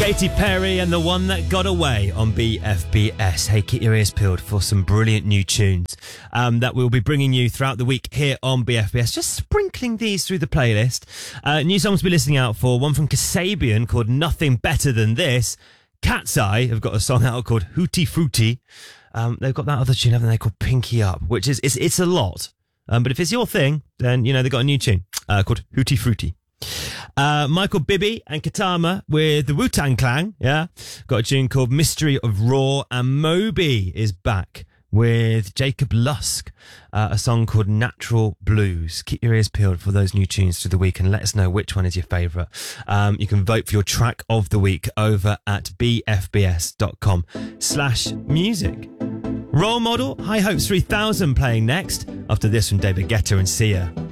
Katy Perry and The One That Got Away on BFBS. Hey, keep your ears peeled for some brilliant new tunes that we'll be bringing you throughout the week here on BFBS. Just sprinkling these through the playlist. New songs to be listening out for. One from Kasabian called Nothing Better Than This. Cat's Eye have got a song out called Hootie Fruity. They've got that other tune, haven't they, called Pinky Up, which is it's a lot. But if it's your thing, then, you know, they've got a new tune called Hootie Fruity. Michael Bibi and Katama with the Wu-Tang Clan, yeah. Got a tune called Mystery of Raw, and Moby is back with Jacob Lusk, a song called Natural Blues. Keep your ears peeled for those new tunes through the week and let us know which one is your favourite. You can vote for your track of the week over at bfbs.com/music. Role Model, High Hopes 3000 playing next after this from David Guetta and Sia.